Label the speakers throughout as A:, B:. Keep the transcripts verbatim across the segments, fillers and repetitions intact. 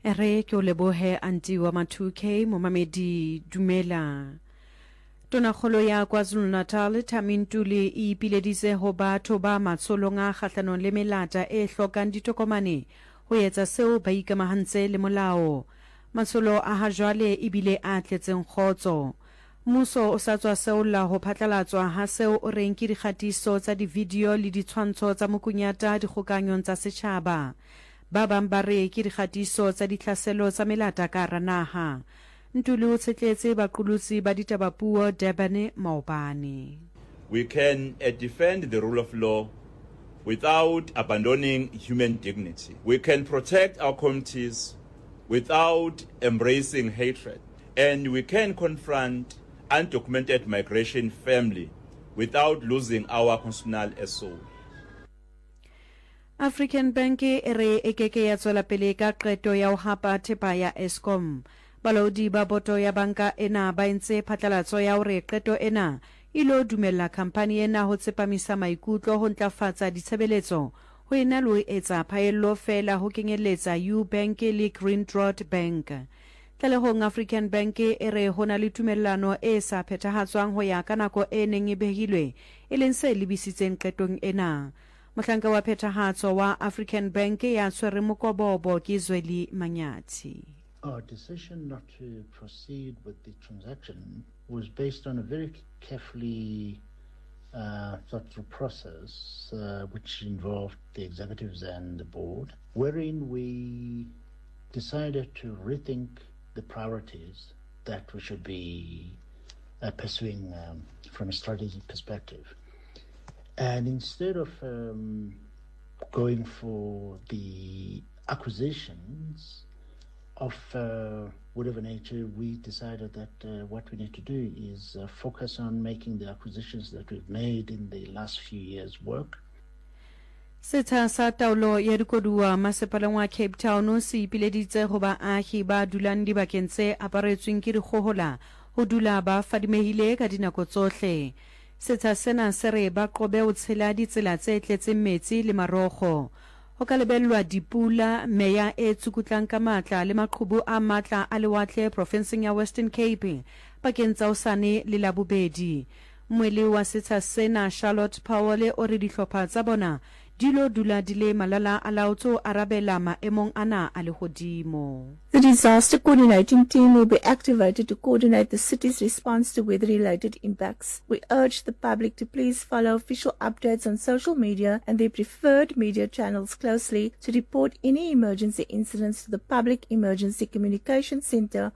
A: Ere ke o lebohe anti wa Mathuke momamedi dumela. Tonakgolo ya KwaZulu-Natal Tamintuli e ipileditse ho batho ba matsolong a kgahlanong le melata e hlokang ditokomane ho etsa seo ba ikamahantse le molao. Matsolo a ha jwale ebile a tletseng kgotso. Mmuso o sa tswa seolla ho phatlalatswa ha seo o reng ke dikgatiso tsa divideo le ditshwantsho tsa mokunyata dikgokanyong tsa setjhaba. Ba bang ba re ke dikgatiso tsa ditlhaselo tsa melata ka hara naha. Ntuli o tshetletse baqolotsi ba ditabapuo Durban Maobane.
B: We can uh, defend the rule of law without abandoning human dignity. We can protect our communities without embracing hatred. And we can confront undocumented migration firmly without losing our constitutional soul.
A: African Bank e re e keke ya tswela pele ka qeto ya ho hapa thepa ya Eskom. Balaodi ba boto ya banka ena ba entse phatlalatso ya hore qeto ena ilo dumella khampani ena ho tsepamisa maikutlo ho ntlafatsa ditshebeletso ho ena le ho etsa phaello fela ho kenyeletsa Ubank le Grindrod Bank. Tlalehong African Bank e re hona le tumellano e sa phethahatswang ho ya ka nako e neng e behilwe e leng se lebisitseng qetong ena. Mohlanka wa phethahatso wa African Bank ya tshwere mokobobo ke Zweli Manyathi.
C: Our decision not to proceed with the transaction was based on a very carefully uh, thought through process uh, which involved the executives and the board, wherein we decided to rethink the priorities that we should be uh, pursuing um, from a strategic perspective. And instead of um, going for the acquisitions of uh, whatever nature, we decided that uh, what we need to do is uh, focus on making the acquisitions that we've made in the last few years work.
A: Setha sa taolo ya dikoduwa masepaleng wa Cape Town se ipileditse ho baahi ba dulang dibakeng tse aparetsweng ke dikgohola ho dula ba fadimehile ka dinako tsohle. Setha sena se re ba qobe ho tshela ditsela tse tletseng metsi le marokgo. Ho ka lebellwa dipula meya e tsukutlang ka matla le maqhubu a matla a lewatle provinceng ya Western Cape pakeng tsa Hosane le Labobedi. Mweli wa setha sena Charlotte Powell o re dihlopha tsa bona dilo dula dile malala a laotso arabela maemong ana a lehodimo.
D: The disaster coordinating team will be activated to coordinate the city's response to weather-related impacts. We urge the public to please follow official updates on social media and their preferred media channels closely to report any emergency incidents to the Public Emergency Communication Center.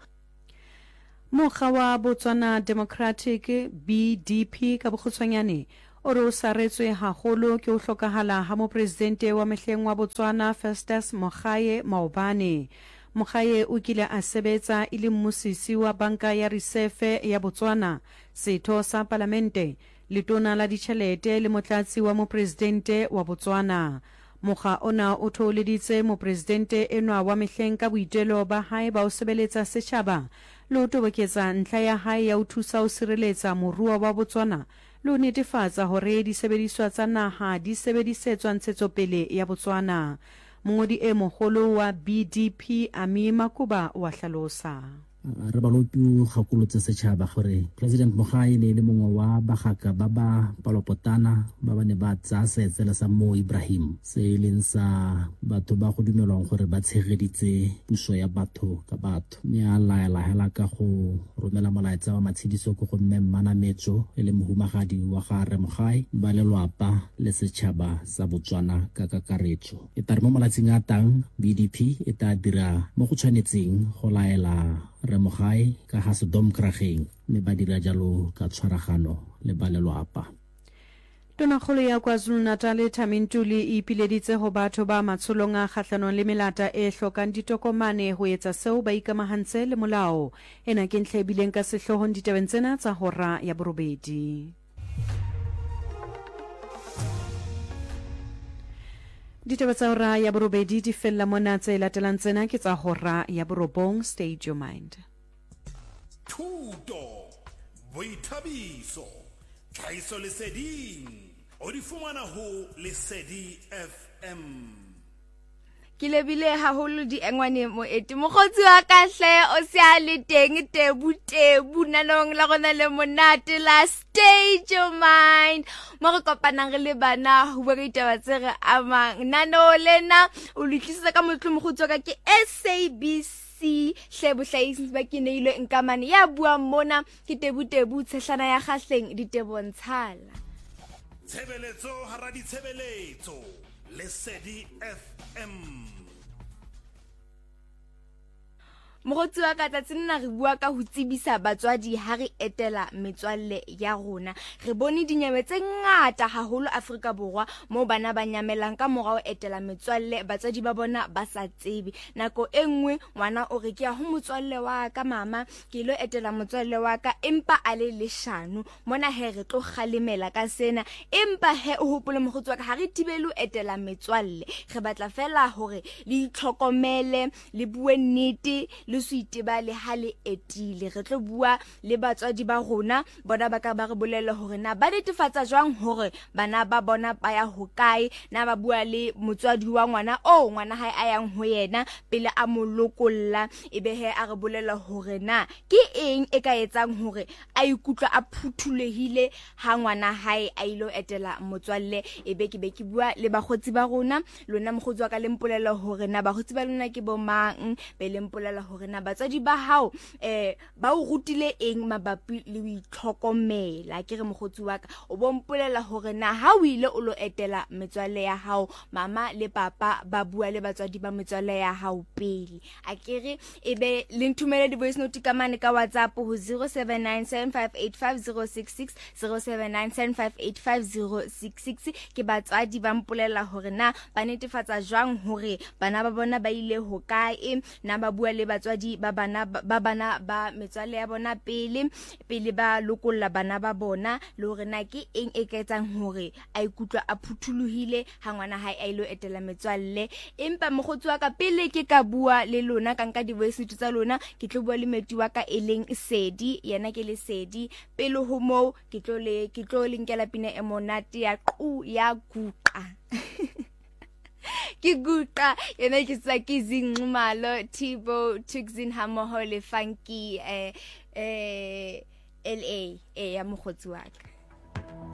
A: Mokga wa Botswana Democratic B D P ka bokgutshwanyane o re o saretswe haholo ke ho hlokahala ha mopresidente wa mehleng wa Botswana Festus Mogae Maobane. Mogae o kile a sebetsa e le mmusisi wa banka ya Reserve ya Botswana, setho sa palamente, letona la ditjhelete le motlatsi wa mopresidente wa Botswana. Mokga ona o tholeditse mopresidente enwa wa mehleng ka boitelo ba hae ba o sebeletsa setjhaba le ho toboketsa ntlha ya hae ya ho thusa ho sireletsa moruo wa Botswana le ho netefatsa hore disebediswa tsa naha di sebedisetswa ntshetsopele ya Botswana. Mongodi e mogolo wa B D P Ami Makuba wa hlalosa.
E: Re balotu gakolotse setšhaba gore President Mogae ne le mongwe wa bagaka ba ba palopotana ba ba ne ba tsa seetsela sa Mo Ibrahim se leng sa batho ba go dumelwang gore ba tshegeditse puso ya batho ka batho. Mme a laela hela ka go romela molaetsa wa matshediso go go mme Manametso e le mohumagadi wa ga Re Mogae ba lelwapa le setšhaba sa Botswana ka kakaretso. E tare mo malatsing a tang B D P e ta dira mo go tshwanetseng go laela Re Mogae ka ha se dom krageng me ba dira jalo ka tshwaragano le ba lelwapa.
A: Tonakgolo ya KwaZulu-Natal Tamintuli e ipileditse ho batho ba matsholong a kgahlanong le melata e hlokang ditokomane ho etsa seo ba ikamahantse le molao. Ena ke ntlha e bileng ka sehlohong ditabeng tsena tsa hora ya borobedi. Ditaba tsa hora ya borobedi di fella mona tse latelang tsena ke tsa hora ya borobong. Stay your mind.
F: Thuto, boithabiso, tlhahiso leseding, o di fumana ho Lesedi F M.
G: Ke lebile haholo di engwane mo ete mogotsi wa kahle o se a le teng tebu tebu nanong la gona le monate la stage your mind mo re kopanang re le bana ho bua ditaba tse re amang nano lena o lutlisa ka motlo mogotsi wa ka ke S A B C hlebo hlaisi ba ke neilwe nkamane ya bua mona ke tebu tebu tshehlana ya khahleng ditebontshana
F: Tshebeletso hara di tshebeletso Lesedi F M
G: Mogotsi wa ka tsatsena re bua ka ho tsebisa batswadi ha re etela metswalle ya rona re bone dinyewe tse ngata haholo Afrika Borwa mo bana ba nyamelang ka morao etela metswalle batswadi ba bona ba sa tsebe nako enngwe ngwana o re ke ya ho motswalle wa ka mama ke lo etela motswalle wa ka empa a le leshano mona he re tlo khalemela ka sena empa he o hopole mogotsi wa ka ha re tibelu etela metswalle re batla fela hore le itlhokomele le bue nnete le suiteba le ha le etile re tlo bua le batswadi ba rona bona ba ka ba re bolella hore na ba netefatsa jwang hore bana ba bona ba ya ho kae na ba bua le motswadi wa ngwana o ngwana hae a yang ho yena pele a mo lokolla ebe he a re bolella hore na ke eng e ka etsang hore a ikutlwa a phuthulehile ha ngwana hae a ilo etela motswalle ebe ke be ke bua le bagotsi ba rona lona mogotsi wa ka le mpolella hore na bagotsi ba lona ke bomang be le mpolella hore na batswadi ba hao eh ba o rutile eng mabapi le o itlhokomela ke re mogotsi wa ka o bompolela hore na ha o ile o lo etela metswalle ya hao mama le papa ba bua le batswadi ba metswalle ya hao pele a ke re ebe le nthumele di voice note ka mane ka WhatsApp ho zero seven nine seven five eight five zero six six zero seven nine seven five eight five zero six six ke batswadi ba mpolela hore na ba netefatsa jwang hore bana ba bona ba ile ho kae na ba bua le batswadi ba bana ba bana ba metswalle ya bona pele pele ba lokolla bana ba bona le hore na ke eng e ka etsang hore a ikutlwa a phuthuluhile ha ngwana hae a ilo etela metswalle empa mogotsi wa ka pele ke ka bua le lona ka nka di voice tsa lona ke tlo bua le meti wa ka eleng Sedi yena ke le Sedi pele ho mo ke tlo le ke tlo linkela pina e monate ya qu ya guqa Ki guqa yena ke sa kizinxumalo Thibo Tuxin Hamohole Funky eh eh L A eh ya mogotsi wa ka